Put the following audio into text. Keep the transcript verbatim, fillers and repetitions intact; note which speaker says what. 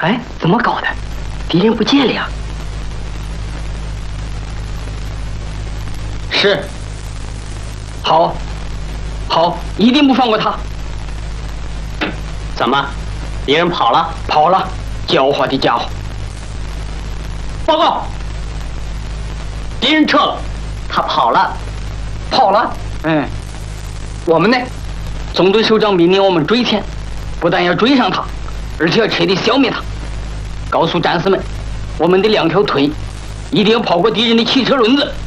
Speaker 1: 哎，怎么搞的？敌人不见了呀？是。好，好，一定不放过他。
Speaker 2: 怎么，敌人跑了？
Speaker 1: 跑了，狡猾的家伙！报告，
Speaker 2: 敌人撤了，他跑了，
Speaker 1: 跑了。嗯，我们呢？总队首长命令我们追前，不但要追上他，而且要彻底消灭他。告诉战士们，我们的两条腿一定要跑过敌人的汽车轮子。